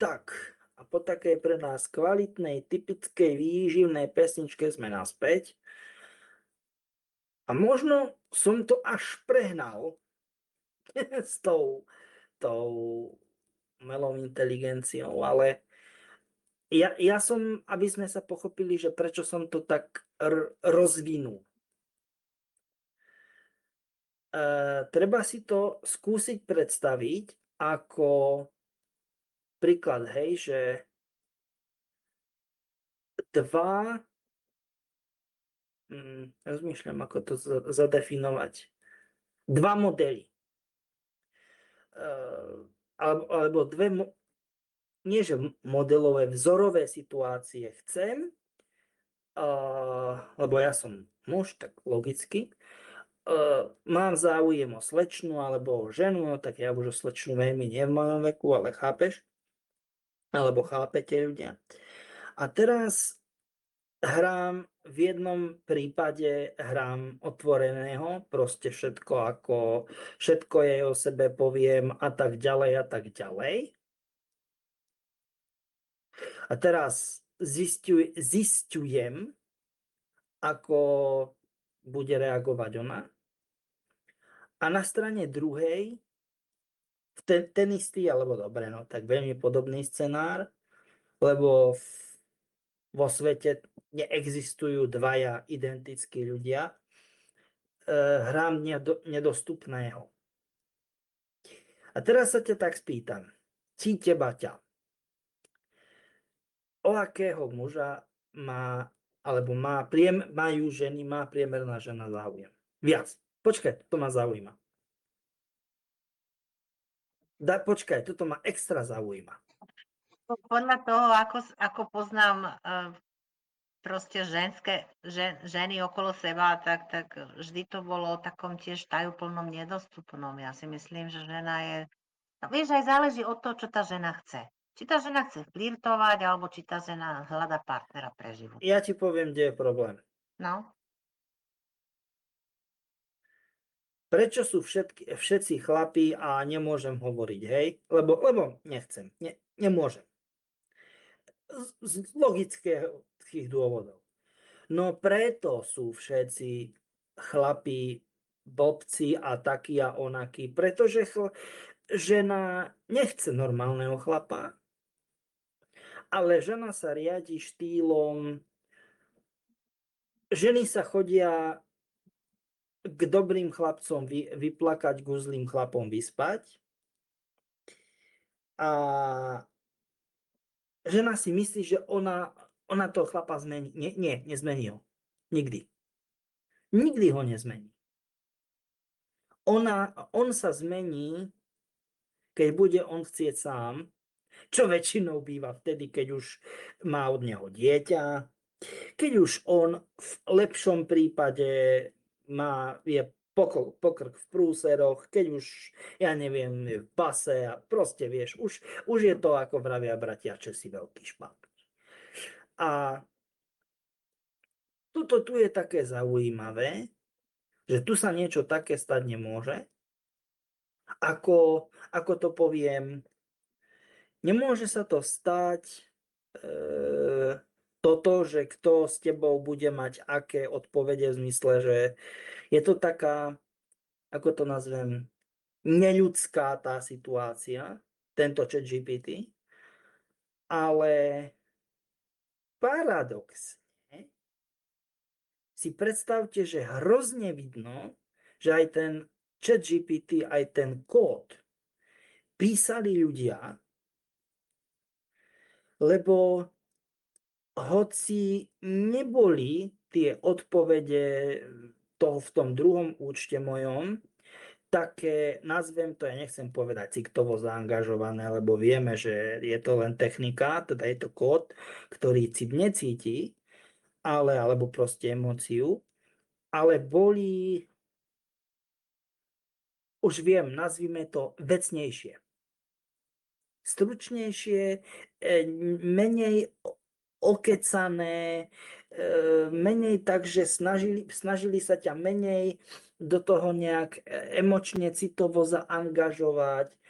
Tak, a po takej pre nás kvalitnej, typickej, výživnej pesničke sme naspäť. A možno som to až prehnal s tou umelou inteligenciou, ale ja som, aby sme sa pochopili, že prečo som to tak rozvinul. Treba si to skúsiť predstaviť ako príklad, hej, že rozmýšľam, ako to zadefinovať. Dva modely. Alebo nie že modelové, vzorové situácie chcem, lebo ja som muž, tak logicky. Mám záujem o slečnu alebo o ženu, no tak ja už o slečnu veľmi nie v mojom veku, ale chápeš? Alebo chápete ľudia. A teraz hrám v jednom prípade otvoreného, proste všetko jej o sebe poviem a tak ďalej a tak ďalej. A teraz zistujem, ako bude reagovať ona. A na strane druhej, ten istý, alebo dobre, no tak veľmi podobný scenár, lebo vo svete neexistujú dvaja identickí ľudia, hrám nedostupného. A teraz sa ťa tak spýtam, o akého muža majú ženy, má priemerná žena záujem? Viac. Počkaj, to ma zaujíma. Počkaj, toto ma extra zaujíma. Podľa toho, ako poznám proste ženy okolo seba, tak vždy to bolo o takom tiež tajúplnom nedostupnom. Ja si myslím, že žena je... No, vieš, aj záleží od toho, čo tá žena chce. Či tá žena chce flirtovať, alebo či tá žena hľada partnera pre život. Ja ti poviem, kde je problém. No. Prečo sú všetci chlapí a nemôžem hovoriť, hej? Lebo nechcem, nemôžem. Z logických dôvodov. No preto sú všetci chlapí blbci a takí a onakí, pretože žena nechce normálneho chlapa, ale žena sa riadi štýlom, ženy sa chodia k dobrým chlapcom vyplakať, k zlým chlapom vyspať. A žena si myslí, že ona toho chlapa zmení. Nie, nezmení ho. Nikdy. Nikdy ho nezmení. On sa zmení, keď bude on chcieť sám, čo väčšinou býva vtedy, keď už má od neho dieťa, keď už on v lepšom prípade je pokrk v prúseroch, keď už, ja neviem, je v pase a proste vieš, už je to, ako vravia bratia Česi, veľký špák. A tu je také zaujímavé, že tu sa niečo také stať nemôže. Ako to poviem, nemôže sa to stať toto, že kto s tebou bude mať aké odpovede v zmysle, že je to taká, ako to nazvem, neľudská tá situácia, tento ChatGPT, ale paradoxne si predstavte, že hrozne vidno, že aj ten ChatGPT, aj ten kód písali ľudia, lebo hoci neboli tie odpovede v tom druhom účte mojom, také, nazvem to, ja nechcem povedať ciktovo zaangažované, lebo vieme, že je to len technika, teda je to kód, ktorý cit necíti, alebo proste emóciu, ale boli, už viem, nazvime to vecnejšie. Stručnejšie, menej okecané, menej tak, že snažili sa ťa menej do toho nejak emočne, citovo zaangažovať.